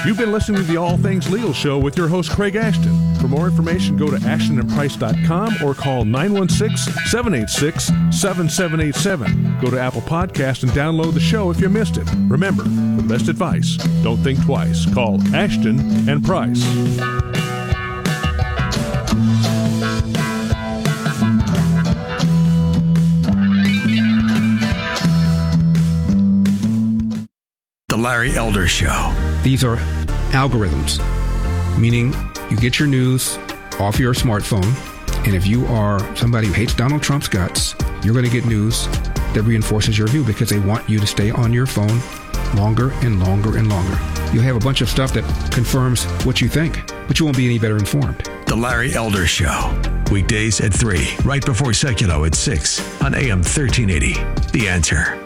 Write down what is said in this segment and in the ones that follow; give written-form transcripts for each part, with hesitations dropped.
You've been listening to the All Things Legal Show with your host, Craig Ashton. For more information, go to ashtonandprice.com or call 916-786-7787. Go to Apple Podcast and download the show if you missed it. Remember, for the best advice, don't think twice. Call Ashton and Price. The Larry Elder Show. These are algorithms, meaning you get your news off your smartphone, and if you are somebody who hates Donald Trump's guts, you're going to get news that reinforces your view because they want you to stay on your phone longer and longer and longer. You'll have a bunch of stuff that confirms what you think, but you won't be any better informed. The Larry Elder Show. Weekdays at 3, right before Seculo at 6 on AM 1380. The Answer.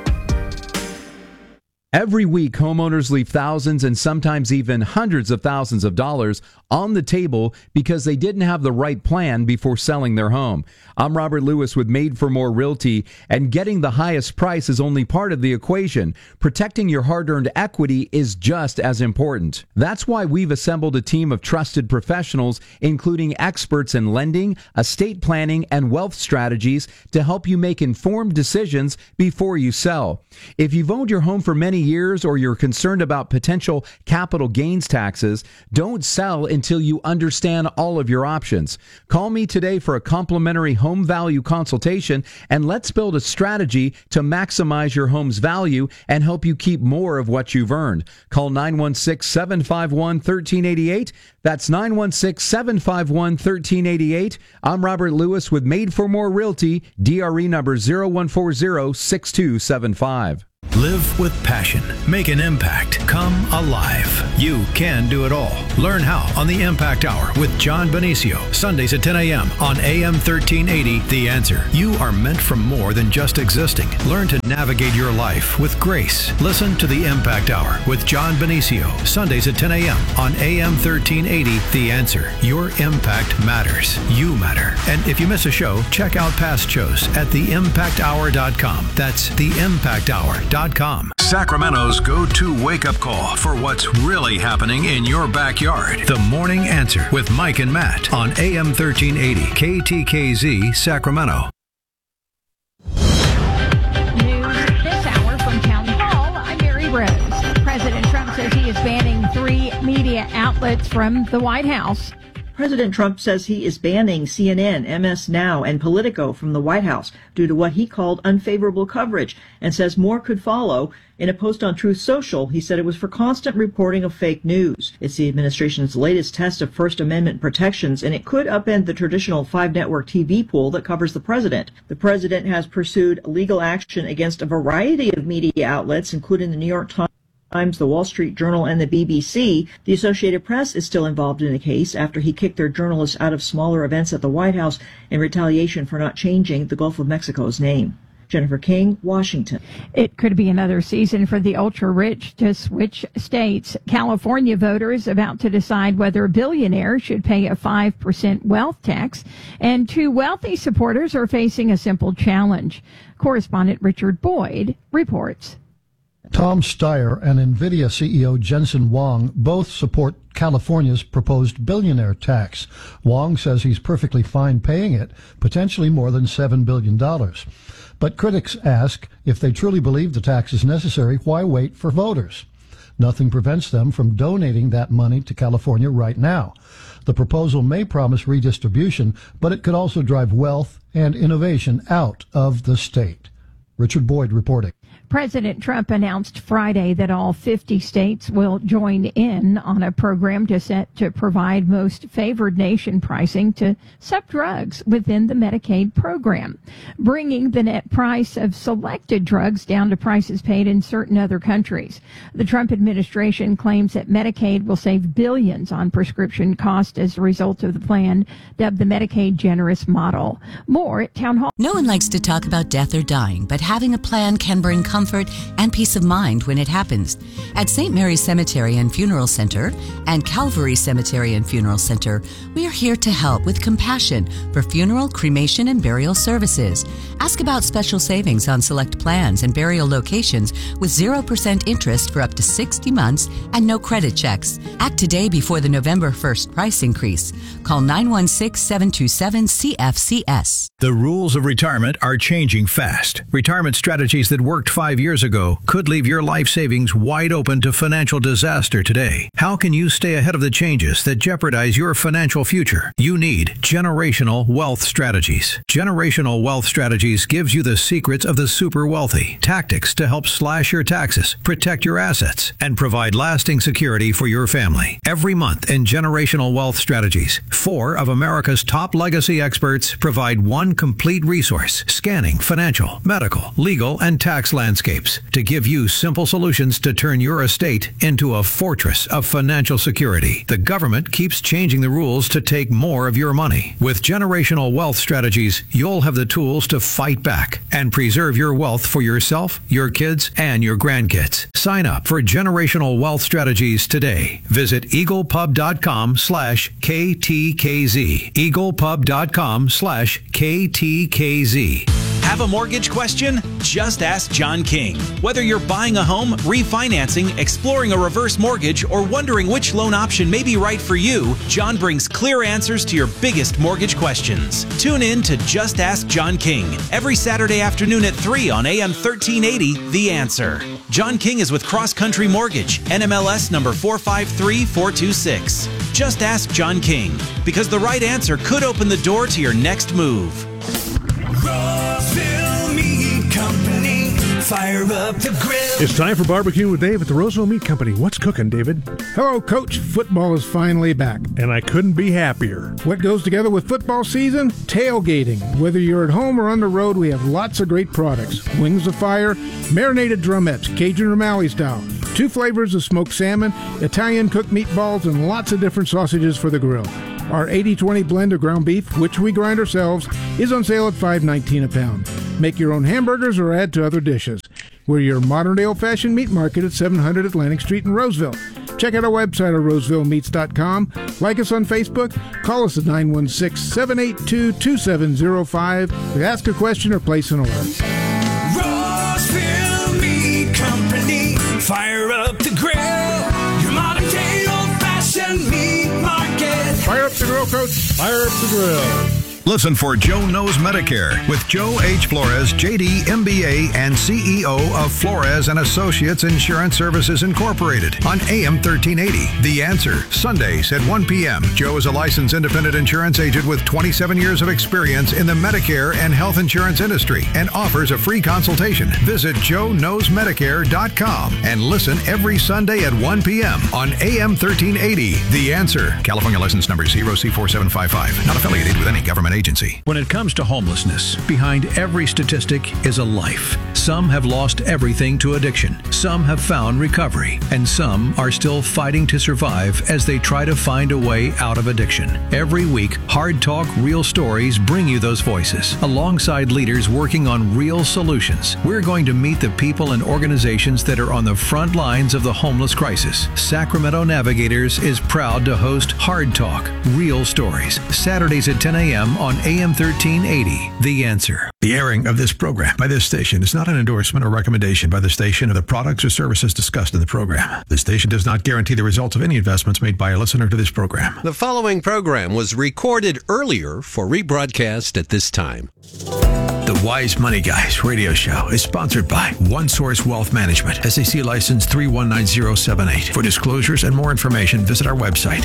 Every week, homeowners leave thousands and sometimes even hundreds of thousands of dollars on the table because they didn't have the right plan before selling their home. I'm Robert Lewis with Made for More Realty, and getting the highest price is only part of the equation. Protecting your hard-earned equity is just as important. That's why we've assembled a team of trusted professionals, including experts in lending, estate planning, and wealth strategies to help you make informed decisions before you sell. If you've owned your home for many years or you're concerned about potential capital gains taxes, don't sell until you understand all of your options. Call me today for a complimentary home value consultation, and let's build a strategy to maximize your home's value and help you keep more of what you've earned. Call 916-751-1388. That's 916-751-1388. I'm Robert Lewis with Made for More Realty, DRE number 0140-6275. Live with passion. Make an impact. Come alive. You can do it all. Learn how on the Impact Hour with John Benicio. Sundays at 10 a.m. on AM 1380. The Answer. You are meant for more than just existing. Learn to navigate your life with grace. Listen to the Impact Hour with John Benicio. Sundays at 10 a.m. on AM 1380. The Answer. Your impact matters. You matter. And if you miss a show, check out past shows at theimpacthour.com. That's theimpacthour.com. Sacramento's go-to wake-up call for what's really happening in your backyard. The Morning Answer with Mike and Matt on AM 1380 KTKZ Sacramento. News this hour from Town Hall. I'm Mary Rose. President Trump says he is banning 3 media outlets from the White House. President Trump says he is banning CNN, MS Now, and Politico from the White House due to what he called unfavorable coverage, and says more could follow. In a post on Truth Social, he said it was for constant reporting of fake news. It's the administration's latest test of First Amendment protections, and it could upend the traditional 5-network TV pool that covers the president. The president has pursued legal action against a variety of media outlets, including the New York Times, the Wall Street Journal, and the BBC. The Associated Press is still involved in the case after he kicked their journalists out of smaller events at the White House in retaliation for not changing the Gulf of Mexico's name. Jennifer King, Washington. It could be another season for the ultra-rich to switch states. California voters about to decide whether billionaires should pay a 5% wealth tax, and 2 wealthy supporters are facing a simple challenge. Correspondent Richard Boyd reports. Tom Steyer and NVIDIA CEO Jensen Huang both support California's proposed billionaire tax. Huang says he's perfectly fine paying it, potentially more than $7 billion. But critics ask, if they truly believe the tax is necessary, why wait for voters? Nothing prevents them from donating that money to California right now. The proposal may promise redistribution, but it could also drive wealth and innovation out of the state. Richard Boyd reporting. President Trump announced Friday that all 50 states will join in on a program to provide most favored nation pricing to some drugs within the Medicaid program, bringing the net price of selected drugs down to prices paid in certain other countries. The Trump administration claims that Medicaid will save billions on prescription costs as a result of the plan, dubbed the Medicaid Generous Model. More at Town Hall. No one likes to talk about death or dying, but having a plan can bring comfort comfort and peace of mind when it happens. At St. Mary's Cemetery and Funeral Center and Calvary Cemetery and Funeral Center, we are here to help with compassion for funeral, cremation, and burial services. Ask about special savings on select plans and burial locations with 0% interest for up to 60 months and no credit checks. Act today before the November 1st price increase. Call 916-727-CFCS. The rules of retirement are changing fast. Retirement strategies that worked 5 years ago could leave your life savings wide open to financial disaster today. How can you stay ahead of the changes that jeopardize your financial future? You need Generational Wealth Strategies. Generational Wealth Strategies gives you the secrets of the super wealthy, tactics to help slash your taxes, protect your assets, and provide lasting security for your family. Every month in Generational Wealth Strategies, 4 of America's top legacy experts provide one complete resource, scanning financial, medical, legal, and tax landscapes to give you simple solutions to turn your estate into a fortress of financial security. The government keeps changing the rules to take more of your money. With Generational Wealth Strategies, you'll have the tools to fight back and preserve your wealth for yourself, your kids, and your grandkids. Sign up for Generational Wealth Strategies today. Visit eaglepub.com/KTKZ. eaglepub.com/KTKZ. Have a mortgage question? Just ask John King. Whether you're buying a home, refinancing, exploring a reverse mortgage, or wondering which loan option may be right for you, John brings clear answers to your biggest mortgage questions. Tune in to Just Ask John King every Saturday afternoon at 3 on AM 1380, The Answer. John King is with Cross Country Mortgage, NMLS number 453426. Just ask John King, because the right answer could open the door to your next move. Roseville Meat Company, fire up the grill. It's time for Barbecue with Dave at the Roseville Meat Company. What's cooking, David? Hello, Coach. Football is finally back. And I couldn't be happier. What goes together with football season? Tailgating. Whether you're at home or on the road, we have lots of great products. Wings of Fire, marinated drumettes, Cajun or Maui style, 2 flavors of smoked salmon, Italian cooked meatballs, and lots of different sausages for the grill. Our 80-20 blend of ground beef, which we grind ourselves, is on sale at $5.19 a pound. Make your own hamburgers or add to other dishes. We're your modern-day old-fashioned meat market at 700 Atlantic Street in Roseville. Check out our website at rosevillemeats.com. Like us on Facebook. Call us at 916-782-2705 to ask a question or place an order. Roseville Meat Company, fire up the grill. Your modern-day old-fashioned meat market. Fire up the grill, Coach. Fire up the grill. Listen for Joe Knows Medicare with Joe H. Flores, JD, MBA, and CEO of Flores & Associates Insurance Services Incorporated on AM 1380. The Answer, Sundays at 1 p.m. Joe is a licensed independent insurance agent with 27 years of experience in the Medicare and health insurance industry and offers a free consultation. Visit joeknowsmedicare.com and listen every Sunday at 1 p.m. on AM 1380. The Answer. California license number 0C4755. Not affiliated with any government agency. When it comes to homelessness, behind every statistic is a life. Some have lost everything to addiction. Some have found recovery. And some are still fighting to survive as they try to find a way out of addiction. Every week, Hard Talk Real Stories bring you those voices, alongside leaders working on real solutions. We're going to meet the people and organizations that are on the front lines of the homeless crisis. Sacramento Navigators is proud to host Hard Talk Real Stories, Saturdays at 10 a.m. on AM 1380, The Answer. The airing of this program by this station is not an endorsement or recommendation by the station of the products or services discussed in the program. The station does not guarantee the results of any investments made by a listener to this program. The following program was recorded earlier for rebroadcast at this time. The Wise Money Guys radio show is sponsored by One Source Wealth Management, SEC license 319078. For disclosures and more information, visit our website,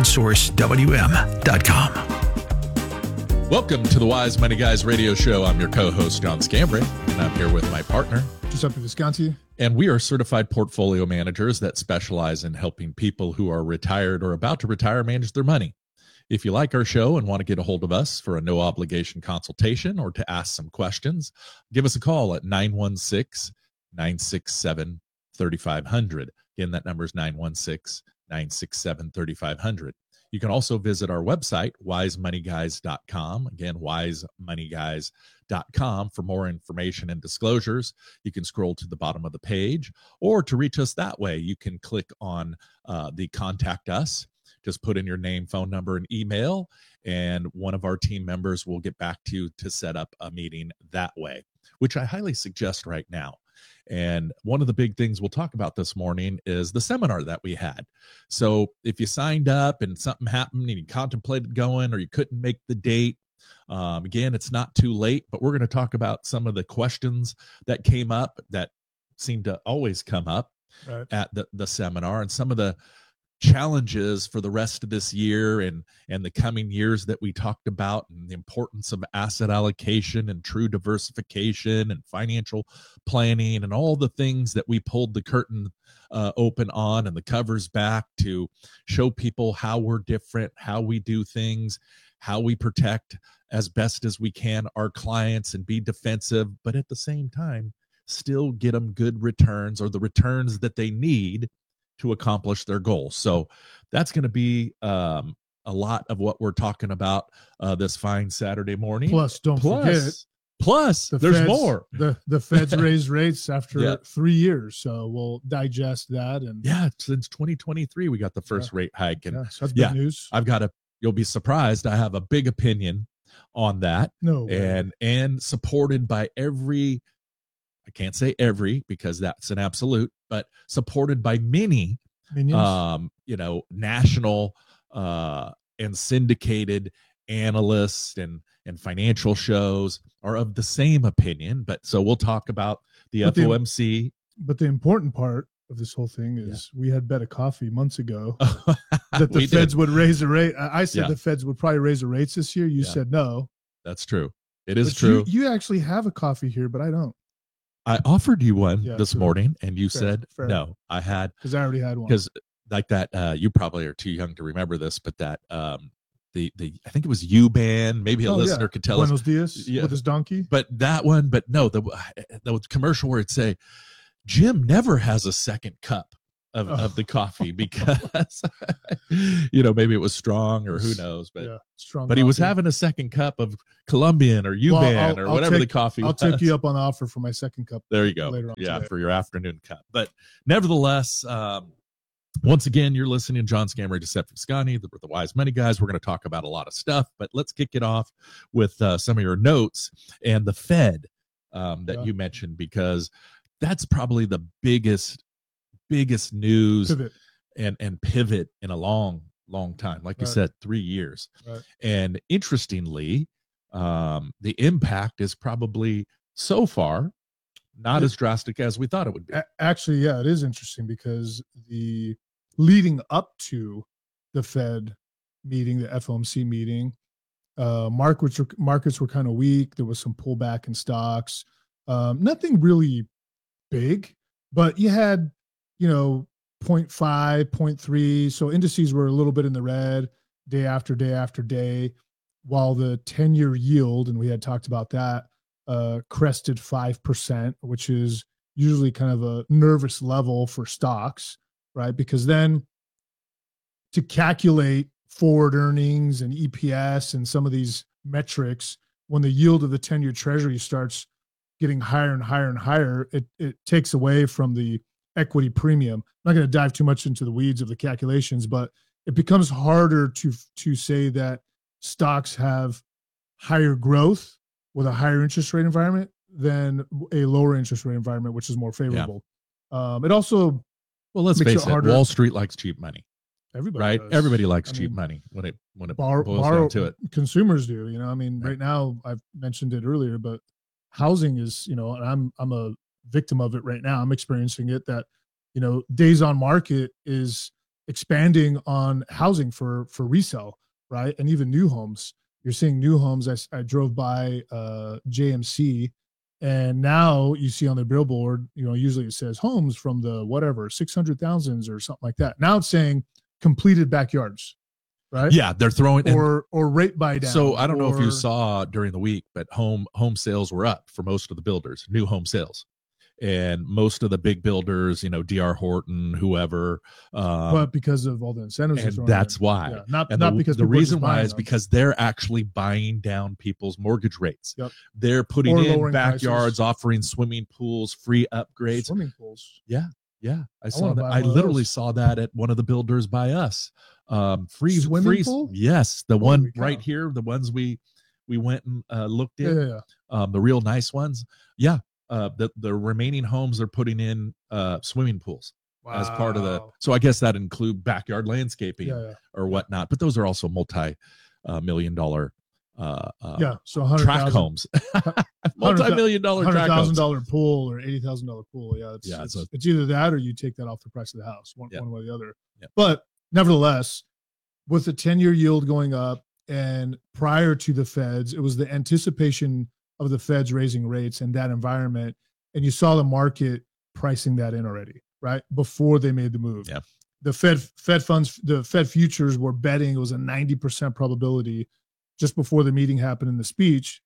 onesourcewm.com. Welcome to the Wise Money Guys radio show. I'm your co-host, John Scambray, and I'm here with my partner, Giuseppe Visconti. And we are certified portfolio managers that specialize in helping people who are retired or about to retire manage their money. If you like our show and want to get a hold of us for a no-obligation consultation or to ask some questions, give us a call at 916-967-3500. Again, that number is 916-967-3500. You can also visit our website, wisemoneyguys.com. Again, wisemoneyguys.com for more information and disclosures. You can scroll to the bottom of the page, or to reach us that way, you can click on the Contact Us. Just put in your name, phone number, and email, and one of our team members will get back to you to set up a meeting that way, which I highly suggest right now. And one of the big things we'll talk about this morning is the seminar that we had. So if you signed up and something happened and you contemplated going or you couldn't make the date, again, it's not too late, but we're going to talk about some of the questions that came up that seem to always come up at the seminar, and some of the challenges for the rest of this year and the coming years that we talked about, and the importance of asset allocation and true diversification and financial planning and all the things that we pulled the curtain open on and the covers back to show people how we're different, how we do things, how we protect as best as we can our clients and be defensive, but at the same time still get them good returns, or the returns that they need to accomplish their goals. So that's going to be a lot of what we're talking about this fine Saturday morning. Plus, don't forget. Plus, there's more. The Feds raised rates after 3 years, so we'll digest that. And since 2023, we got the first rate hike, and so that's good news. You'll be surprised. I have a big opinion on that. No way. And supported by every. I can't say every because that's an absolute, but supported by many, national and syndicated analysts and financial shows are of the same opinion. But so we'll talk about the FOMC. But the important part of this whole thing is we had bet a coffee months ago that the Feds would raise the rate. I said the Feds would probably raise the rates this year. You said no. That's true. It is true. You actually have a coffee here, but I don't. I offered you one this morning, and you said fair. no. I had, because I already had one. Because like that, you probably are too young to remember this, but that I think it was U-Ban. Maybe a listener could tell Buenos us. Dias with his donkey. But that one, but no, the commercial where it'd say, Jim never has a second cup of the coffee because maybe it was strong or who knows, but strong. But he was having a second cup of Colombian or U-Ban or whatever the coffee was. I'll take you up on the offer for my second cup. There you go. Later on today. For your afternoon cup. But nevertheless, once again, you're listening to John Scammery, Deceptive Scotty, the Wise Money Guys. We're going to talk about a lot of stuff, but let's kick it off with some of your notes and the Fed that you mentioned, because that's probably the biggest news and pivot in a long time. Like you said, 3 years. Right. And interestingly, the impact is probably so far not as drastic as we thought it would be. Actually, it is interesting because the leading up to the Fed meeting, the FOMC meeting, markets were kind of weak. There was some pullback in stocks. Nothing really big, but you had 0.5, 0.3. So indices were a little bit in the red day after day after day, while the 10-year yield, and we had talked about that, crested 5%, which is usually kind of a nervous level for stocks, right? Because then to calculate forward earnings and EPS and some of these metrics, when the yield of the 10-year treasury starts getting higher and higher and higher, it takes away from the equity premium. I'm not going to dive too much into the weeds of the calculations, but it becomes harder to say that stocks have higher growth with a higher interest rate environment than a lower interest rate environment, which is more favorable. It also let's face it, Wall Street likes cheap money. Everybody does. Does. Everybody likes cheap money when it boils down to it. Consumers do, right now, I've mentioned it earlier, but housing is, and I'm a victim of it right now. I'm experiencing it that, days on market is expanding on housing for resale, right? And even new homes. You're seeing new homes. I drove by JMC, and now you see on the billboard, usually it says homes from the 600,000s or something like that. Now it's saying completed backyards, right? Yeah, they're throwing or rate buy down. So I don't know if you saw during the week, but home sales were up for most of the builders, new home sales. and most of the big builders, DR Horton, whoever. But because of all the incentives, and that's why. Yeah, not because the reason why is them. because they're actually buying down people's mortgage rates. Yep. They're putting in backyards, prices. offering swimming pools, free upgrades. Swimming pools. Yeah. I saw wanna that. buy I one of literally those. saw that at one of the builders by us. Swimming pool? Yes, the Holy one cow. right here, the ones we went and looked at. Yeah. The real nice ones. Yeah. The remaining homes are putting in swimming pools as part of the. So I guess that include backyard landscaping or whatnot. But those are also multi-million dollar. So track homes, multi-million-dollar track homes. $100,000 pool or $80,000 pool. Yeah, it's either that or you take that off the price of the house, one way or the other. Yeah. But nevertheless, with the 10-year yield going up, and prior to the Feds, it was the anticipation of the Feds raising rates in that environment, and you saw the market pricing that in already, right before they made the move. Yeah, the Fed funds, the Fed futures were betting it was a 90% probability just before the meeting happened in the speech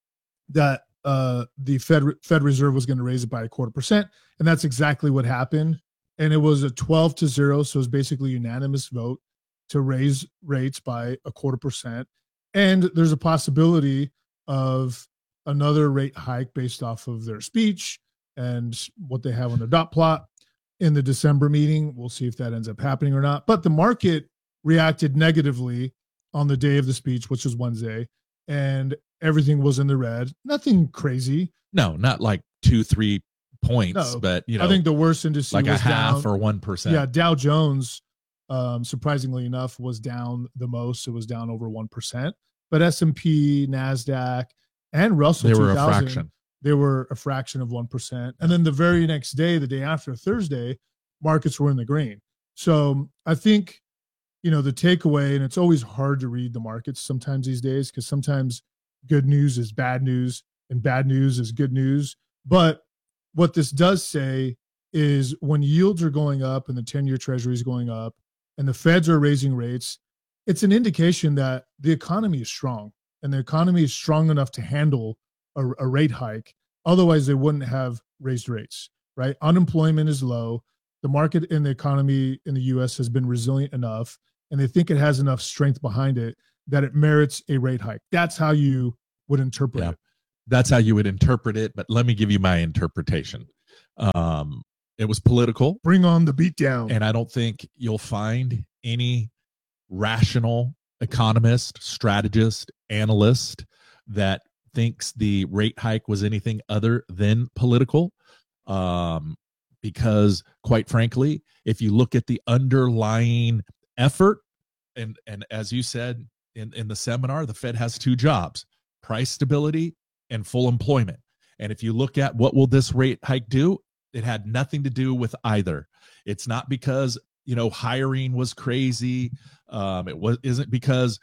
that the Fed Reserve was going to raise it by 0.25%, and that's exactly what happened. And it was a 12-0, so it was basically a unanimous vote to raise rates by 0.25%. And there's a possibility of another rate hike based off of their speech and what they have on the dot plot in the December meeting. We'll see if that ends up happening or not. But the market reacted negatively on the day of the speech, which was Wednesday, and everything was in the red. Nothing crazy. No, not like 2-3 points, but I think the worst indice like was a half down, or 1%. Yeah, Dow Jones, surprisingly enough, was down the most. It was down over 1%. But S&P, NASDAQ, and Russell They 2000, were a fraction. They were a fraction of 1%. And then the very next day, the day after Thursday, markets were in the green. So I think, the takeaway, and it's always hard to read the markets sometimes these days, because sometimes good news is bad news and bad news is good news. But what this does say is when yields are going up and the 10-year treasury is going up and the Feds are raising rates, it's an indication that the economy is strong, and the economy is strong enough to handle a rate hike. Otherwise, they wouldn't have raised rates, right? Unemployment is low. The market and the economy in the U.S. has been resilient enough, and they think it has enough strength behind it that it merits a rate hike. That's how you would interpret it. That's how you would interpret it. But let me give you my interpretation. It was political. Bring on the beatdown. And I don't think you'll find any rational economist, strategist, analyst that thinks the rate hike was anything other than political. Because quite frankly, if you look at the underlying effort, and as you said in the seminar, the Fed has two jobs: price stability and full employment. And if you look at what will this rate hike do, it had nothing to do with either. It's not because hiring was crazy. Isn't because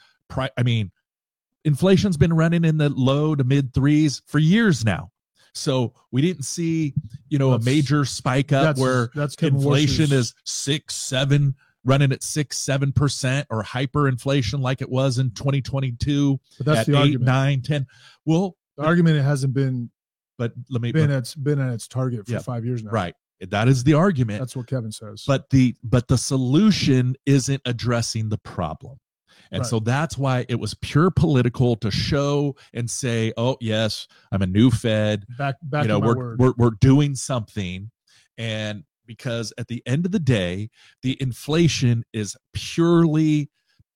inflation's been running in the low to mid threes for years now. So we didn't see, a major spike up where inflation is 6-7, running at 6-7%, or hyperinflation like it was in 2022 but that's at the 8, argument. 9, 10. Well, the argument, it hasn't been, but let me been at its target for 5 years now. Right. That is the argument. That's what Kevin says. But the solution isn't addressing the problem. And so that's why it was pure political to show and say, oh, yes, I'm a new Fed. Back we're doing something. And because at the end of the day, the inflation is purely,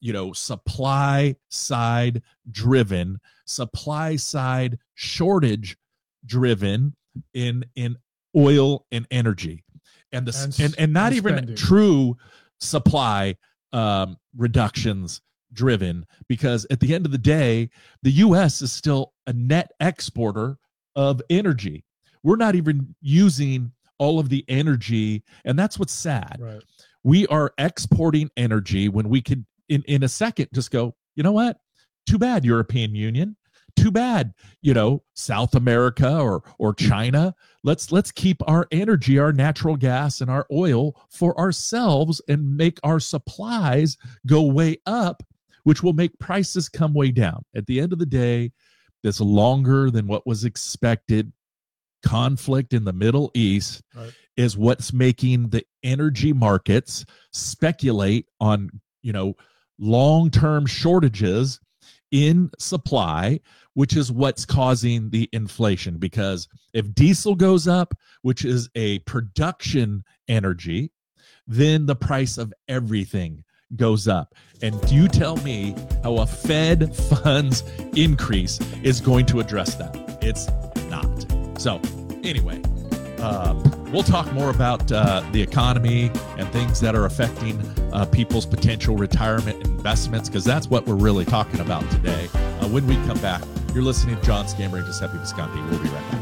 supply side driven, supply side shortage driven in oil and energy, and not even spending. True supply reductions driven, because at the end of the day, the U.S. is still a net exporter of energy. We're not even using all of the energy, and that's what's sad. Right. We are exporting energy when we could, in a second, just go, you know what? Too bad, European Union. Too bad, South America or China. Let's keep our energy, our natural gas, and our oil for ourselves and make our supplies go way up, which will make prices come way down. At the end of the day, that's longer than what was expected. conflict in the Middle East is what's making the energy markets speculate on, long-term shortages in supply, which is what's causing the inflation. Because if diesel goes up, which is a production energy, then the price of everything goes up. And you tell me how a Fed funds increase is going to address that. It's not. So anyway, we'll talk more about the economy and things that are affecting people's potential retirement investments, because that's what we're really talking about today. When we come back, you're listening to John Scammer and Giuseppe Visconti. We'll be right back.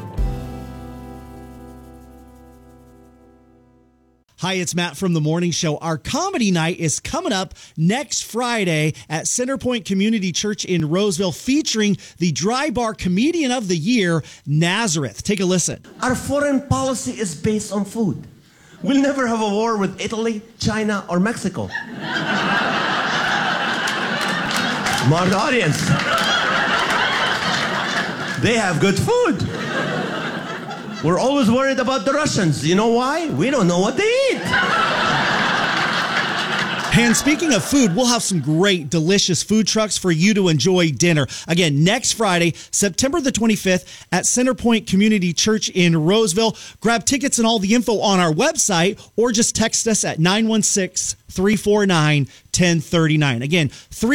Hi, it's Matt from The Morning Show. Our comedy night is coming up next Friday at Centerpoint Community Church in Roseville, featuring the Dry Bar Comedian of the Year, Nazareth. Take a listen. Our foreign policy is based on food. We'll never have a war with Italy, China, or Mexico. Smart audience. They have good food. We're always worried about the Russians. You know why? We don't know what they eat. And speaking of food, we'll have some great, delicious food trucks for you to enjoy dinner. Again, next Friday, September the 25th at Centerpoint Community Church in Roseville. Grab tickets and all the info on our website, or just text us at 916-349-1039. Again,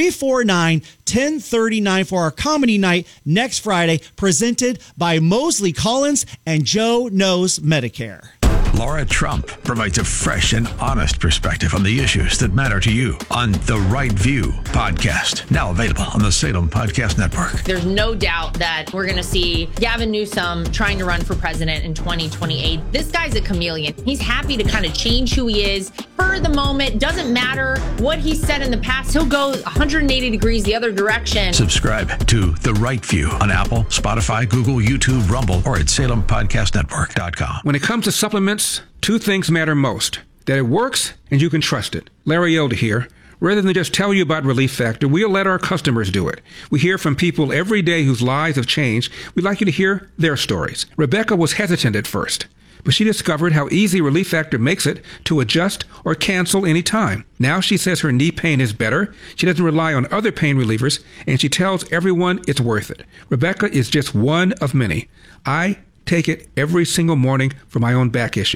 349-1039 for our comedy night next Friday, presented by Mosley Collins and Joe Knows Medicare. Laura Trump provides a fresh and honest perspective on the issues that matter to you on The Right View podcast, now available on the Salem Podcast Network. There's no doubt that we're going to see Gavin Newsom trying to run for president in 2028. This guy's a chameleon. He's happy to kind of change who he is for the moment. Doesn't matter what he said in the past. He'll go 180 degrees the other direction. Subscribe to The Right View on Apple, Spotify, Google, YouTube, Rumble, or at SalemPodcastNetwork.com. When it comes to supplements, two things matter most: that it works and you can trust it. Larry Elder here. Rather than just tell you about Relief Factor, we'll let our customers do it. We hear from people every day whose lives have changed. We'd like you to hear their stories. Rebecca was hesitant at first, but she discovered how easy Relief Factor makes it to adjust or cancel any time. Now she says her knee pain is better, she doesn't rely on other pain relievers, and she tells everyone it's worth it. Rebecca is just one of many. I take it every single morning for my own back issue.